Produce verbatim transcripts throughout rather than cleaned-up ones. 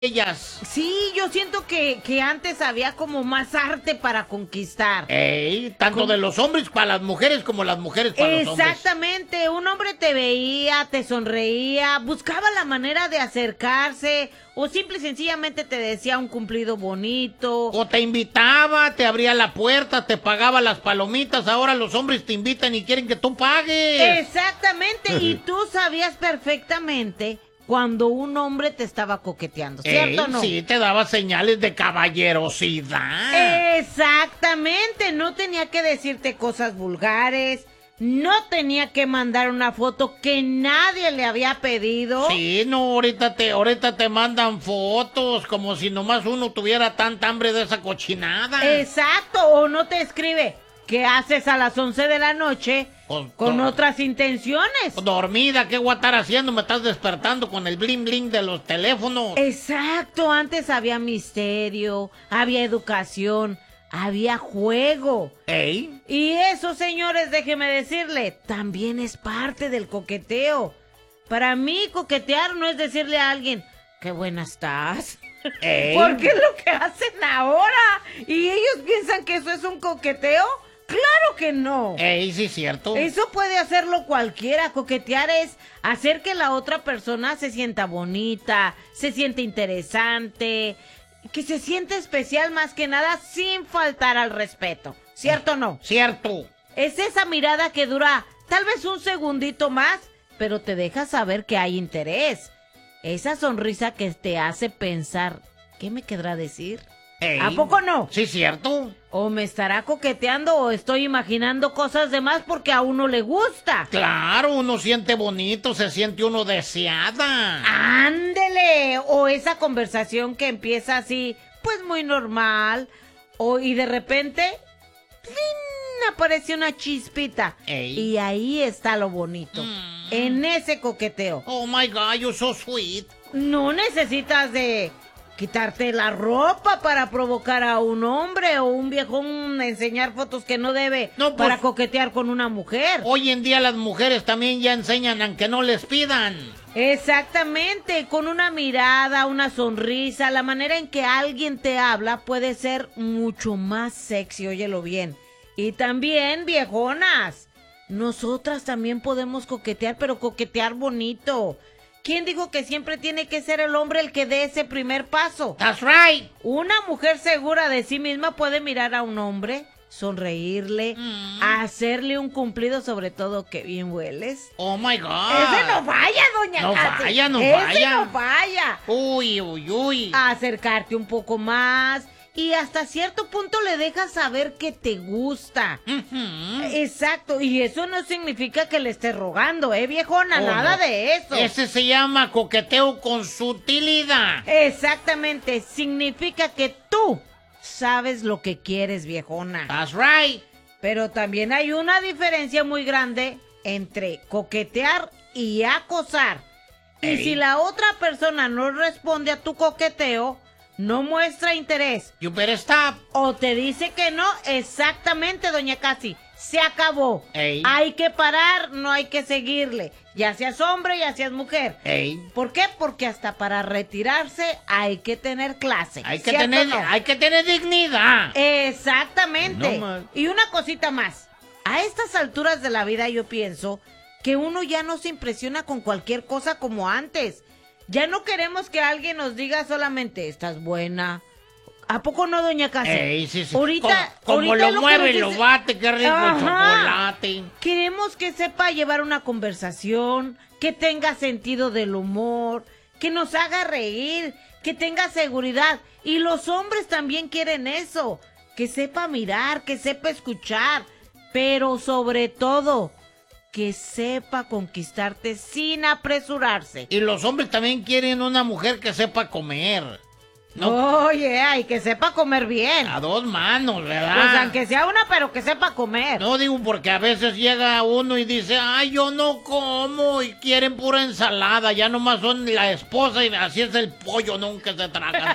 ellas. Sí, yo siento que, que antes había como más arte para conquistar. Ey, tanto ¿Cómo? De los hombres para las mujeres como las mujeres para los hombres. Exactamente, un hombre te veía, te sonreía, buscaba la manera de acercarse, o simple y sencillamente te decía un cumplido bonito. O te invitaba, te abría la puerta, te pagaba las palomitas. Ahora los hombres te invitan y quieren que tú pagues. Exactamente, y tú sabías perfectamente cuando un hombre te estaba coqueteando, ¿cierto o no? Sí, te daba señales de caballerosidad. Exactamente, no tenía que decirte cosas vulgares, no tenía que mandar una foto que nadie le había pedido. Sí, no, ahorita te, ahorita te mandan fotos como si nomás uno tuviera tanta hambre de esa cochinada. Exacto, o no te escribe, ¿qué haces a las once de la noche? Con, con otras intenciones. Dormida, ¿qué voy a estar haciendo? Me estás despertando con el bling bling de los teléfonos. Exacto, antes había misterio, había educación, había juego. ¿Ey? Y eso, señores, déjeme decirle, también es parte del coqueteo. Para mí, coquetear no es decirle a alguien, qué buena estás. ¿Ey? Porque es lo que hacen ahora. Y ellos piensan que eso es un coqueteo. ¡Claro que no! Ey, sí, cierto. Eso puede hacerlo cualquiera. Coquetear es hacer que la otra persona se sienta bonita, se siente interesante, que se siente especial más que nada sin faltar al respeto. ¿Cierto o no? Cierto. Es esa mirada que dura tal vez un segundito más, pero te deja saber que hay interés. Esa sonrisa que te hace pensar, ¿qué me querrá decir? Ey, ¿A poco no? Sí, cierto. O me estará coqueteando o estoy imaginando cosas de más porque a uno le gusta. Claro, uno siente bonito, se siente uno deseada. ¡Ándele! O esa conversación que empieza así, pues muy normal, o y de repente, ¡plin!, aparece una chispita. Ey. Y ahí está lo bonito, mm. en ese coqueteo. Oh my God, you're so sweet. No necesitas de quitarte la ropa para provocar a un hombre o un viejón enseñar fotos que no debe no, pues, para coquetear con una mujer. Hoy en día las mujeres también ya enseñan aunque no les pidan. Exactamente, con una mirada, una sonrisa, la manera en que alguien te habla puede ser mucho más sexy, óyelo bien. Y también, viejonas, nosotras también podemos coquetear, pero coquetear bonito. ¿Quién dijo que siempre tiene que ser el hombre el que dé ese primer paso? That's right. Una mujer segura de sí misma puede mirar a un hombre, sonreírle, mm. hacerle un cumplido, sobre todo que bien hueles. Oh my God. Ese no falla, doña No Casi. falla, no Ese falla. Ese no falla. Uy, uy, uy. Acercarte un poco más. Y hasta cierto punto le dejas saber que te gusta. Uh-huh. Exacto, y eso no significa que le estés rogando, ¿eh, viejona? Oh, nada no. de eso. Ese se llama coqueteo con sutilidad. Exactamente, significa que tú sabes lo que quieres, viejona. That's right. Pero también hay una diferencia muy grande entre coquetear y acosar. Ey. Y si la otra persona no responde a tu coqueteo, no muestra interés, you better stop, o te dice que no, exactamente, doña Casi, se acabó. Ey. Hay que parar, no hay que seguirle, ya seas hombre, ya seas mujer. Ey. ¿Por qué? Porque hasta para retirarse hay que tener clase. Hay que tener, no? hay que tener dignidad. Exactamente. No, y una cosita más, a estas alturas de la vida yo pienso que uno ya no se impresiona con cualquier cosa como antes. Ya no queremos que alguien nos diga solamente, estás buena. ¿A poco no, doña Casi? Ey, sí, sí. Ahorita, como, como ahorita lo, lo mueve, que lo se... bate, qué rico el chocolate. Queremos que sepa llevar una conversación, que tenga sentido del humor, que nos haga reír, que tenga seguridad. Y los hombres también quieren eso, que sepa mirar, que sepa escuchar, pero sobre todo que sepa conquistarte sin apresurarse. Y los hombres también quieren una mujer que sepa comer. ¿No? Oye, y que sepa comer bien. A dos manos, ¿verdad? Pues aunque sea una, pero que sepa comer. No, digo, porque a veces llega uno y dice, ay, yo no como, y quieren pura ensalada, ya nomás son la esposa y así es el pollo, nunca se tragan.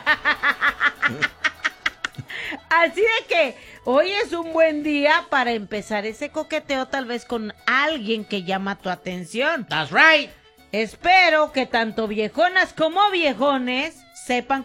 Así de que hoy es un buen día para empezar ese coqueteo tal vez con alguien que llama tu atención. That's right. Espero que tanto viejonas como viejones sepan